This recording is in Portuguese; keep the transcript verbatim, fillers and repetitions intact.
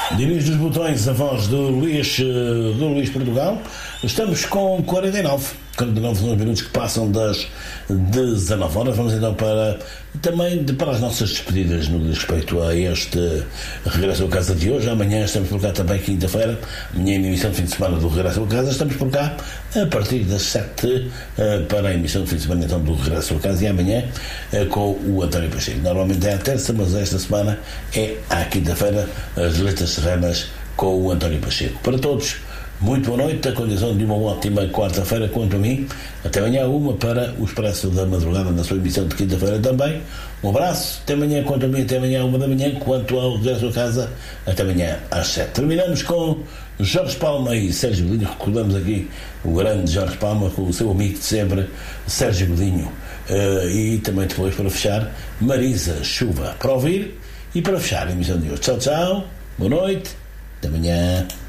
Diniz dos Botões, a voz do Luís, do Luís Portugal. Estamos com quarenta e nove minutos que passam das dezanove horas. Vamos então para também de, para as nossas despedidas no que diz respeito a este Regresso a Casa de hoje. Amanhã estamos por cá também, quinta-feira, amanhã a emissão de fim de semana do Regresso a Casa. Estamos por cá a partir das sete para a emissão de fim de semana então do Regresso a Casa, e amanhã com o António Pacheco. Normalmente é à terça, mas esta semana é à quinta-feira, as letras serranas com o António Pacheco. Para todos, muito boa noite, a condição de uma ótima quarta-feira quanto a mim. Até amanhã, uma para o Expresso da Madrugada na sua emissão de quinta-feira também. Um abraço, até amanhã quanto a mim, até amanhã uma da manhã, quanto ao Regresso a Casa, até amanhã às sete. Terminamos com Jorge Palma e Sérgio Godinho. Recordamos aqui o grande Jorge Palma com o seu amigo de sempre, Sérgio Godinho. Uh, e também depois, para fechar, Marisa Chuva, para ouvir e para fechar a emissão de hoje. Tchau, tchau, boa noite, até amanhã.